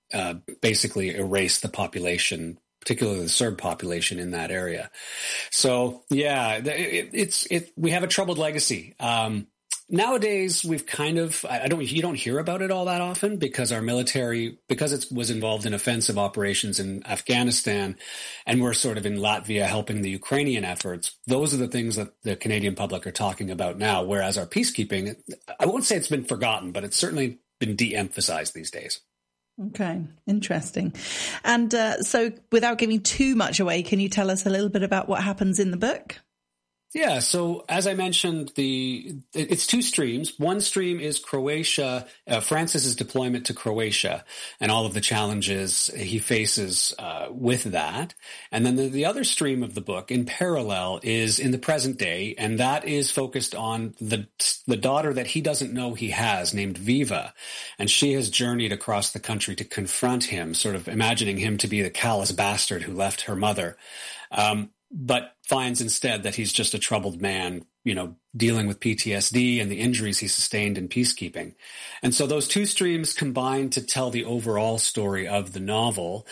basically erase the population, particularly the Serb population in that area. So yeah, we have a troubled legacy. Nowadays, we've kind of, you don't hear about it all that often because our military, because it was involved in offensive operations in Afghanistan, and we're sort of in Latvia helping the Ukrainian efforts. Those are the things that the Canadian public are talking about now. Whereas our peacekeeping, I won't say it's been forgotten, but it's certainly been de-emphasized these days. Okay, interesting. And so without giving too much away, can you tell us a little bit about what happens in the book? Yeah, so as I mentioned, it's two streams. One stream is Croatia, Francis's deployment to Croatia, and all of the challenges he faces with that. And then the other stream of the book, in parallel, is in the present day, and that is focused on the daughter that he doesn't know he has, named Viva. And she has journeyed across the country to confront him, sort of imagining him to be the callous bastard who left her mother. But finds instead that he's just a troubled man, dealing with PTSD and the injuries he sustained in peacekeeping. And so those two streams combine to tell the overall story of the novel.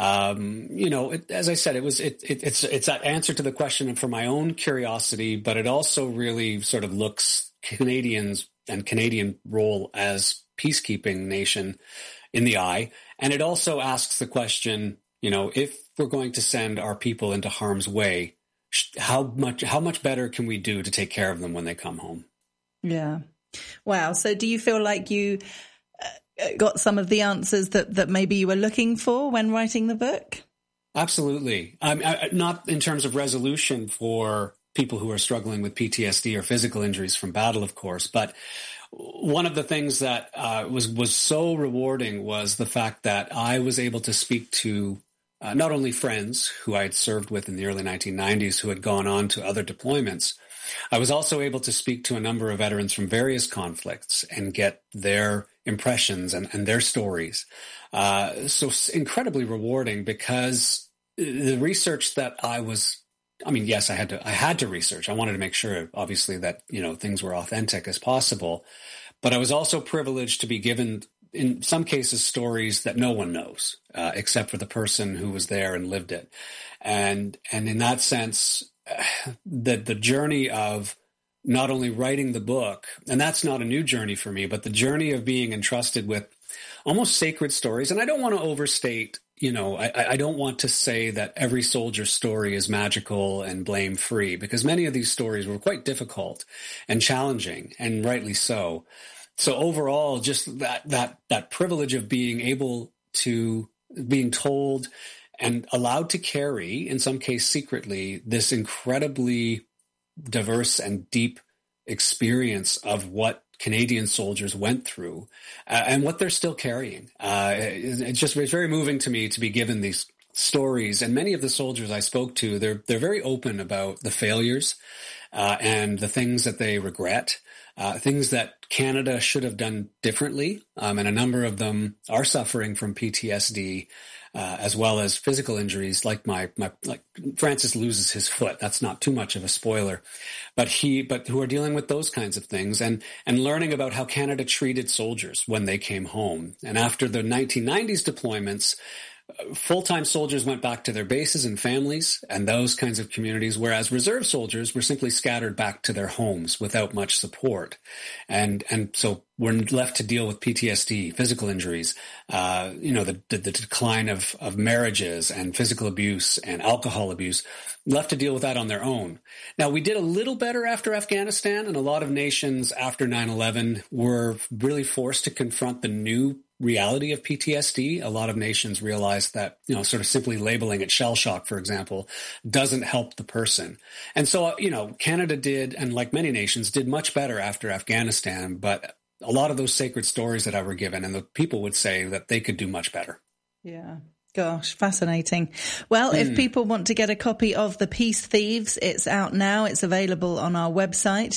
As I said, it's that answer to the question for my own curiosity, but it also really sort of looks Canadians and Canadian role as peacekeeping nation in the eye. And it also asks the question, if we're going to send our people into harm's way, how much better can we do to take care of them when they come home? Yeah. Wow. So do you feel like you got some of the answers that maybe you were looking for when writing the book? Absolutely. Not in terms of resolution for people who are struggling with PTSD or physical injuries from battle, of course, but one of the things that was so rewarding was the fact that I was able to speak to not only friends who I had served with in the early 1990s who had gone on to other deployments, I was also able to speak to a number of veterans from various conflicts and get their impressions and their stories. So incredibly rewarding because the research that yes, I had to research. I wanted to make sure, obviously, that, things were authentic as possible. But I was also privileged to be given, in some cases, stories that no one knows, except for the person who was there and lived it. And in that sense, the journey of not only writing the book, and that's not a new journey for me, but the journey of being entrusted with almost sacred stories. And I don't want to overstate, I don't want to say that every soldier's story is magical and blame-free, because many of these stories were quite difficult and challenging, and rightly so. So overall, just that privilege of being told and allowed to carry, in some case secretly, this incredibly diverse and deep experience of what Canadian soldiers went through and what they're still carrying. It's very moving to me to be given these stories. And many of the soldiers I spoke to, they're very open about the failures and the things that they regret. Things that Canada should have done differently, and a number of them are suffering from PTSD, as well as physical injuries. Like Francis loses his foot. That's not too much of a spoiler, but who are dealing with those kinds of things and learning about how Canada treated soldiers when they came home. And after the 1990s deployments, full-time soldiers went back to their bases and families and those kinds of communities, whereas reserve soldiers were simply scattered back to their homes without much support. And so we're left to deal with PTSD, physical injuries, the decline of marriages and physical abuse and alcohol abuse, left to deal with that on their own. Now, we did a little better after Afghanistan, and a lot of nations after 9/11 were really forced to confront the new reality of PTSD. A lot of nations realized that, sort of simply labeling it shell shock, for example, doesn't help the person. And so, Canada did, and like many nations, did much better after Afghanistan. But a lot of those sacred stories that I were given, and the people would say that they could do much better. Yeah. Gosh, fascinating. Well, if people want to get a copy of The Peace Thieves, it's out now. It's available on our website,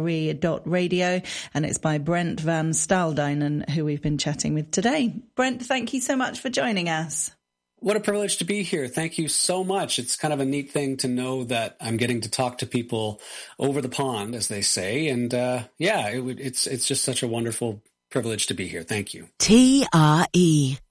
tre.radio, and it's by Brent van Staaldeinen, who we've been chatting with today. Brent, thank you so much for joining us. What a privilege to be here. Thank you so much. It's kind of a neat thing to know that I'm getting to talk to people over the pond, as they say. And it's just such a wonderful privilege to be here. Thank you. TRE